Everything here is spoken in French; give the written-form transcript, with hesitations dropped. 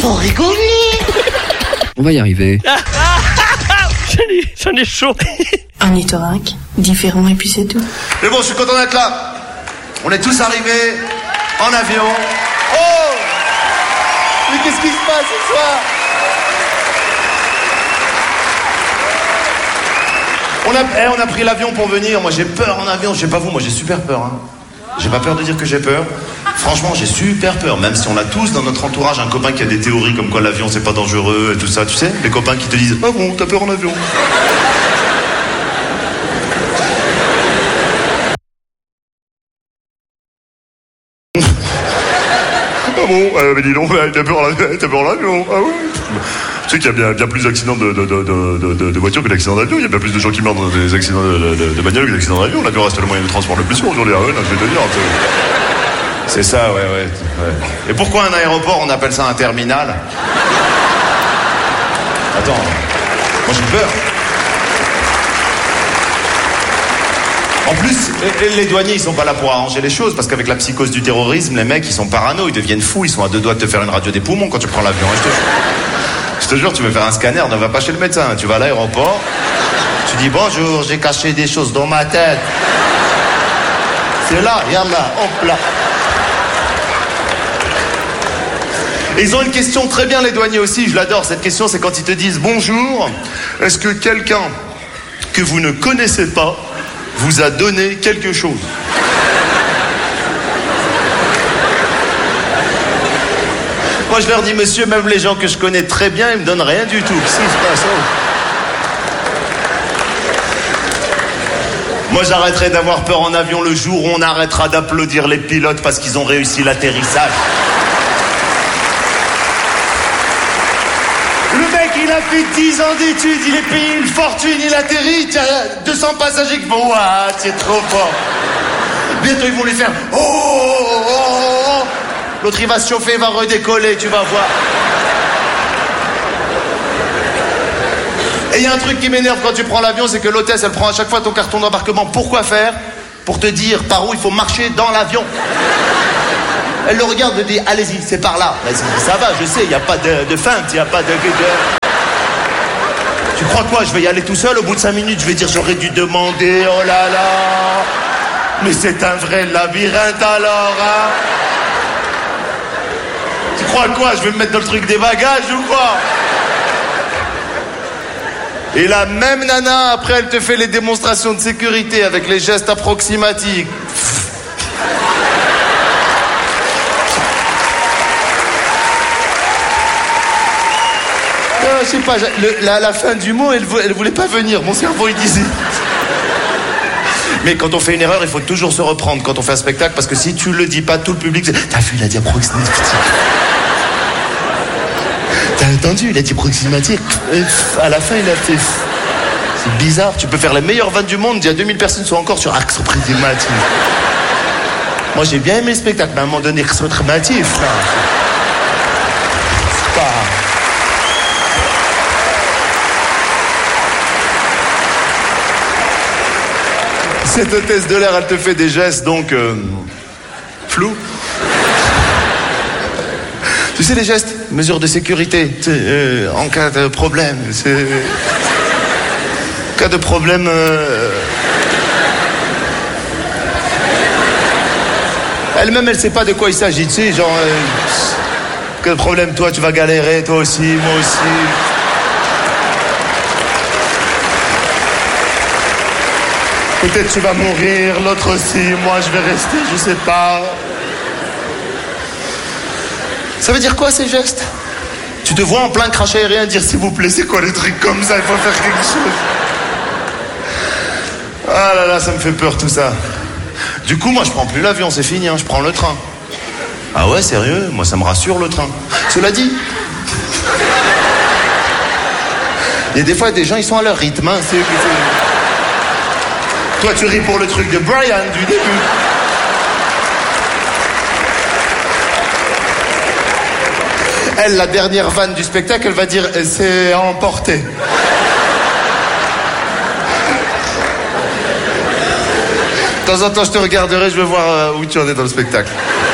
faut rigoler. On va y arriver. J'en ai chaud. Ornithorynque, différent et puis c'est tout. Mais bon, je suis content d'être là. On est tous arrivés en avion. Oh! Mais qu'est-ce qui se passe ce soir? On a pris l'avion pour venir. Moi, j'ai peur en avion. Je sais pas vous, moi, j'ai super peur. Hein. J'ai pas peur de dire que j'ai peur. Franchement, j'ai super peur. Même si on a tous dans notre entourage un copain qui a des théories comme quoi l'avion, c'est pas dangereux et tout ça. Tu sais, les copains qui te disent « Ah bon, t'as peur en avion ?» Ah bon, mais dis donc, t'as peur en avion? Ah ouais. Tu sais qu'il y a bien plus d'accidents de voitures que d'accidents d'avion. Il y a bien plus de gens qui meurent dans des accidents de bagnole que d'accidents d'avion. L'avion reste le moyen de transport le plus sûr aujourd'hui. Je vais te dire. C'est ça, ouais. Et pourquoi un aéroport, on appelle ça un terminal? Attends, moi j'ai peur. En plus, les douaniers, ils sont pas là pour arranger les choses, parce qu'avec la psychose du terrorisme, les mecs, ils sont parano, ils deviennent fous, ils sont à deux doigts de te faire une radio des poumons quand tu prends l'avion. Je te jure, tu veux faire un scanner, ne va pas chez le médecin. Tu vas à l'aéroport, tu dis bonjour, j'ai caché des choses dans ma tête. C'est là, yallah, hop là. Et ils ont une question très bien, les douaniers aussi, je l'adore. Cette question, c'est quand ils te disent bonjour, est-ce que quelqu'un que vous ne connaissez pas vous a donné quelque chose? Moi, je leur dis, monsieur, même les gens que je connais très bien, ils me donnent rien du tout. Qu'est-ce qui se passe? Moi, j'arrêterai d'avoir peur en avion le jour où on arrêtera d'applaudir les pilotes parce qu'ils ont réussi l'atterrissage. Le mec, il a fait 10 ans d'études, il est payé une fortune, il atterrit, il y a 200 passagers qui vont, ouah, c'est trop fort. Bientôt, ils vont lui faire, oh. L'autre, il va se chauffer, il va redécoller, tu vas voir. Et il y a un truc qui m'énerve quand tu prends l'avion, c'est que l'hôtesse, elle prend à chaque fois ton carton d'embarquement. Pourquoi faire? Pour te dire par où il faut marcher dans l'avion. Elle le regarde et dit, allez-y, c'est par là. Vas-y, ça va, je sais, il n'y a pas de feinte, il n'y a pas de... Tu crois quoi? Je vais y aller tout seul, au bout de 5 minutes, je vais dire, j'aurais dû demander, oh là là. Mais c'est un vrai labyrinthe alors, hein. Tu crois quoi? Je vais me mettre dans le truc des bagages ou quoi? Et la même nana, après, elle te fait les démonstrations de sécurité avec les gestes approximatifs. Je sais pas, la fin du mot, elle voulait pas venir. Mon cerveau, il disait. Mais quand on fait une erreur, il faut toujours se reprendre quand on fait un spectacle, parce que si tu le dis pas, tout le public... T'as vu, il a dit approximatif. T'as entendu, il a dit approximatif. À la fin, il a fait... C'est bizarre, tu peux faire les meilleures vannes du monde, il y a 2000 personnes qui sont encore sur axe approximatif. Moi, j'ai bien aimé le spectacle, mais à un moment donné, axe approximatif, c'est pas... Cette hôtesse de l'air, elle te fait des gestes, donc, flous. Tu sais, les gestes, mesures de sécurité, en cas de problème, en cas de problème... Elle-même, elle sait pas de quoi il s'agit, tu sais, genre... en cas de problème, toi, tu vas galérer, toi aussi, moi aussi... Peut-être tu vas mourir, l'autre aussi, moi je vais rester, je sais pas. Ça veut dire quoi ces gestes? Tu te vois en plein crash aérien dire s'il vous plaît, c'est quoi les trucs comme ça, il faut faire quelque chose. Ah là là, ça me fait peur tout ça. Du coup, moi je prends plus l'avion, c'est fini, hein, je prends le train. Ah ouais, sérieux? Moi ça me rassure le train. Cela dit, il y a des fois des gens, ils sont à leur rythme, hein, c'est... Toi, tu ris pour le truc de Brian du début. Elle, la dernière vanne du spectacle, elle va dire « c'est à emporter ». De temps en temps, je te regarderai, je veux voir où tu en es dans le spectacle.